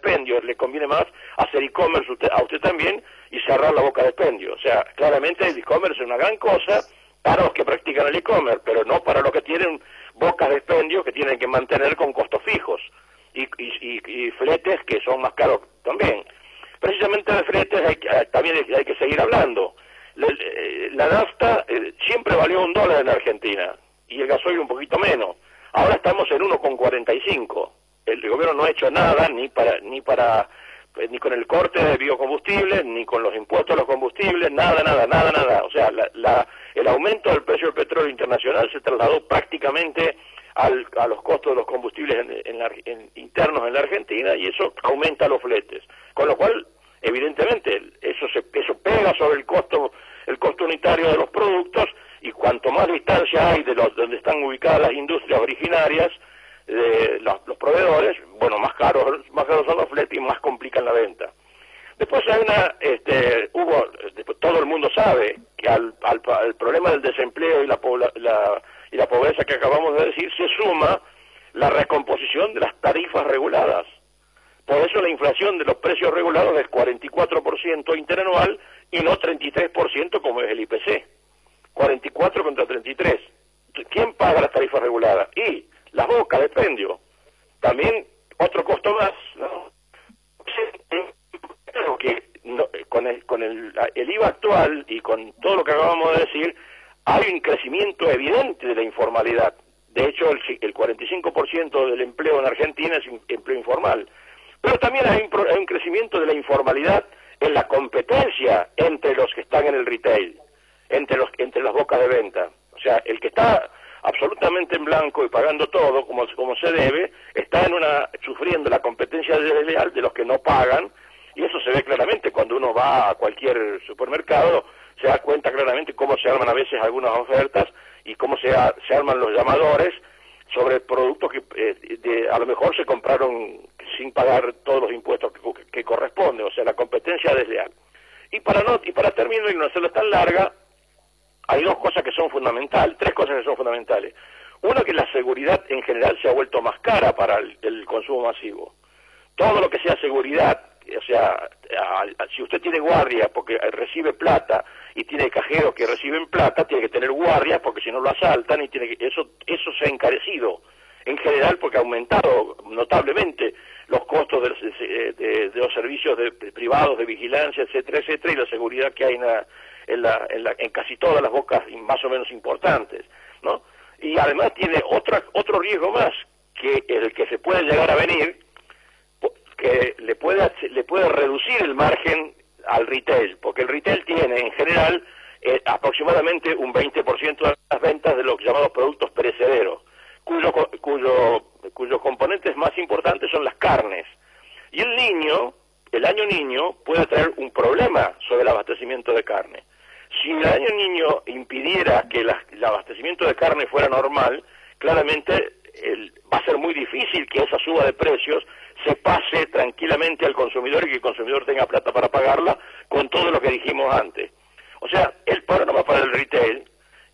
expendio le conviene más hacer e-commerce a usted también y cerrar la boca de expendio. O sea, claramente el e-commerce es una gran cosa para los que practican el e-commerce, pero no para los que tienen bocas de expendio que tienen que mantener con costos fijos y fletes que son más caros también. Precisamente de fletes también hay que seguir hablando. La nafta siempre valió $1 en Argentina y el gasoil un poquito menos. Ahora estamos en 1,45. El gobierno no ha hecho nada ni con el corte de biocombustibles, ni con los impuestos a los combustibles, nada. O sea, el aumento del precio del petróleo internacional se trasladó prácticamente a los costos de los combustibles internos en la Argentina, y eso aumenta los fletes. Con lo cual, evidentemente, eso pega sobre el costo unitario de los productos, y cuanto más distancia hay de donde están ubicadas las industrias originarias, los proveedores, bueno, más caros son los fletes y más complican la venta. Después hay todo el mundo sabe que al problema del desempleo y la pobreza que acabamos de decir, se suma la recomposición de las tarifas reguladas. Por eso la inflación de los precios regulados es 44% interanual y no 33% como es el IPC. 44 contra 33. ¿Quién paga las tarifas reguladas? Y las bocas de expendio. También otro costo más, ¿no? Claro que con el IVA actual y con todo lo que acabamos de decir, hay un crecimiento evidente de la informalidad. De hecho, el 45% del empleo en Argentina es empleo informal. Pero también hay un crecimiento de la informalidad en la competencia entre los que están en el retail, entre las bocas de venta. O sea, el que está absolutamente en blanco y pagando todo como se debe, está sufriendo la competencia desleal de los que no pagan, y eso se ve claramente cuando uno va a cualquier supermercado, se da cuenta claramente cómo se arman a veces algunas ofertas y cómo se arman los llamadores sobre productos que a lo mejor se compraron sin pagar todos los impuestos que corresponden. O sea, la competencia desleal. Y para terminar y no hacerlo tan larga, hay tres cosas que son fundamentales. Una, que la seguridad en general se ha vuelto más cara para el consumo masivo. Todo lo que sea seguridad, o sea, si usted tiene guardia porque recibe plata y tiene cajeros que reciben plata, tiene que tener guardia porque si no lo asaltan, y eso se ha encarecido en general porque ha aumentado notablemente los costos de los servicios privados de vigilancia, etcétera, y la seguridad que hay en casi todas las bocas más o menos importantes, ¿no? Y además tiene otro riesgo más, que el que se puede llegar a venir, que le puede reducir el margen al retail, porque el retail tiene en general aproximadamente un 20% de las ventas de los llamados productos perecederos, cuyos componentes más importantes son las carnes. Y el año niño puede traer un problema sobre el abastecimiento de carne. Si el año niño impidiera que el abastecimiento de carne fuera normal, claramente va a ser muy difícil que esa suba de precios se pase tranquilamente al consumidor y que el consumidor tenga plata para pagarla, con todo lo que dijimos antes. O sea, el panorama para el retail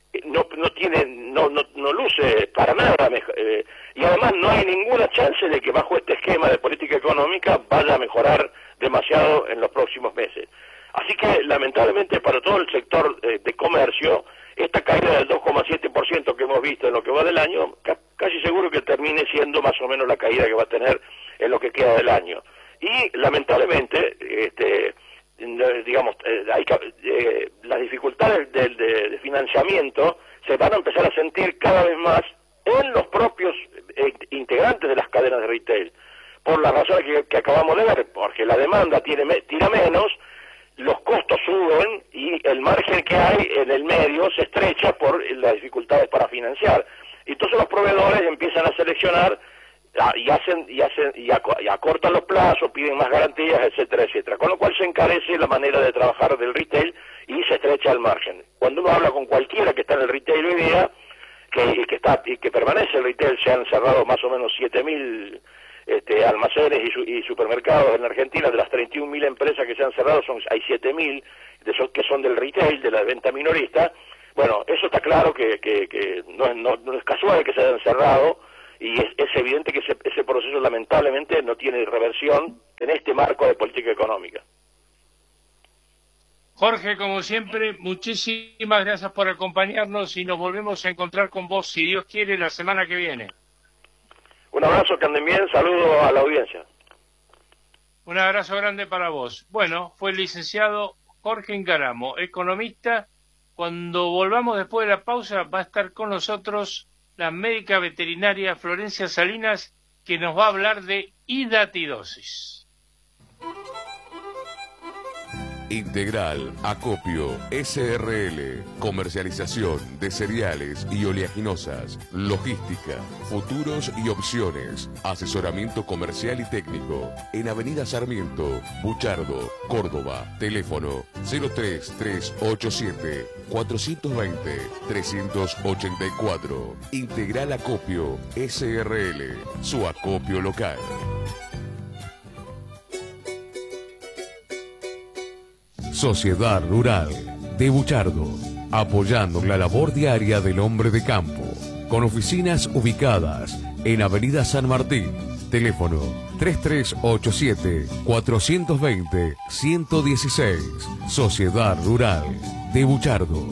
no luce para nada, y además no hay ninguna chance de que bajo este esquema de política económica vaya a mejorar demasiado en los próximos meses. Así que lamentablemente para todo el sector de comercio, esta caída del 2,7% que hemos visto en lo que va del año, casi seguro que termine siendo más o menos la caída que va a tener en lo que queda del año. Y lamentablemente, las dificultades de financiamiento se van a empezar a sentir cada vez más en los propios integrantes de las cadenas de retail, por las razones que acabamos de ver, porque la demanda tira menos, los costos suben y el margen que hay en el medio se estrecha por las dificultades para financiar. Y entonces los proveedores empiezan a seleccionar y acortan los plazos, piden más garantías, etcétera. Con lo cual se encarece la manera de trabajar del retail y se estrecha el margen. Cuando uno habla con cualquiera que está en el retail hoy día, que permanece el retail, se han cerrado más o menos 7.000 almacenes y supermercados en la Argentina. De las 31.000 empresas que se han cerrado, hay 7.000 que son del retail, de la venta minorista. Bueno, eso está claro que no es casual que se hayan cerrado, y es evidente que ese proceso lamentablemente no tiene reversión, en este marco de política económica. Jorge, como siempre, muchísimas gracias por acompañarnos y nos volvemos a encontrar con vos, si Dios quiere, la semana que viene. Un abrazo, que anden bien, saludo a la audiencia. Un abrazo grande para vos. Bueno, fue el licenciado Jorge Ingaramo, economista. Cuando volvamos después de la pausa va a estar con nosotros la médica veterinaria Florencia Salinas, que nos va a hablar de hidatidosis. Integral Acopio SRL, comercialización de cereales y oleaginosas, logística, futuros y opciones, asesoramiento comercial y técnico, en Avenida Sarmiento, Buchardo, Córdoba, teléfono 03387 420 384. Integral Acopio SRL, su acopio local. Sociedad Rural de Buchardo, apoyando la labor diaria del hombre de campo, con oficinas ubicadas en Avenida San Martín, teléfono 3387-420-116, Sociedad Rural de Buchardo.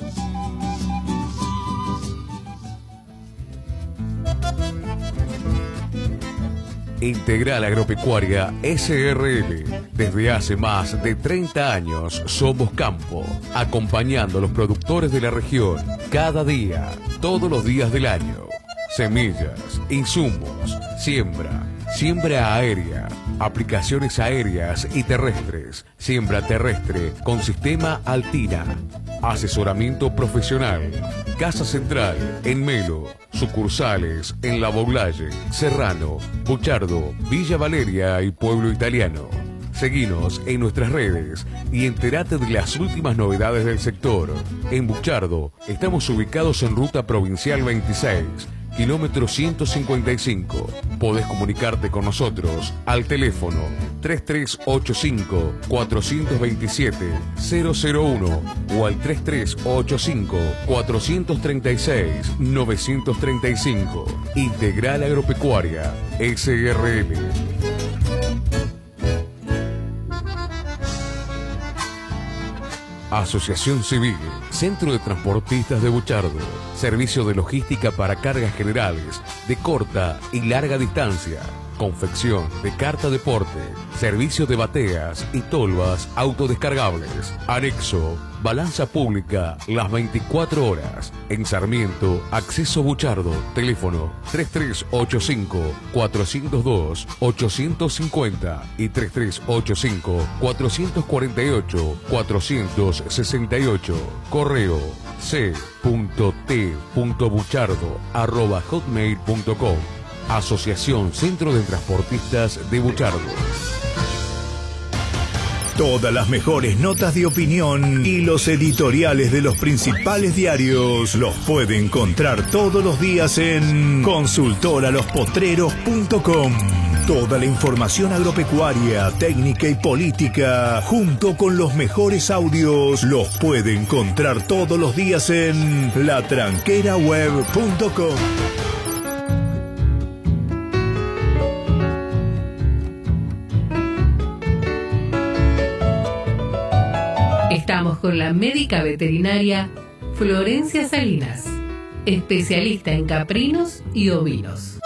Integral Agropecuaria SRL. Desde hace más de 30 años somos campo, acompañando a los productores de la región cada día, todos los días del año. Semillas, insumos, siembra aérea, aplicaciones aéreas y terrestres, siembra terrestre con sistema Altina, asesoramiento profesional, Casa Central en Melo, sucursales en La Boulaye, Serrano, Buchardo, Villa Valeria y Pueblo Italiano. Seguinos en nuestras redes y entérate de las últimas novedades del sector. En Buchardo estamos ubicados en Ruta Provincial 26, kilómetro 155. Podés comunicarte con nosotros al teléfono 3385-427-001 o al 3385-436-935. Integral Agropecuaria SRL. Asociación Civil, Centro de Transportistas de Buchardo, servicio de logística para cargas generales de corta y larga distancia, confección de carta deporte, servicio de bateas y tolvas autodescargables, anexo, balanza pública las 24 horas. En Sarmiento, Acceso Buchardo, teléfono 3385-402-850 y 3385-448-468, correo c.t.buchardo@hotmail.com. Asociación Centro de Transportistas de Buchardo. Todas las mejores notas de opinión y los editoriales de los principales diarios los puede encontrar todos los días en consultoralospotreros.com. Toda la información agropecuaria, técnica y política, junto con los mejores audios, los puede encontrar todos los días en latranqueraweb.com. Estamos con la médica veterinaria Florencia Salinas, especialista en caprinos y ovinos.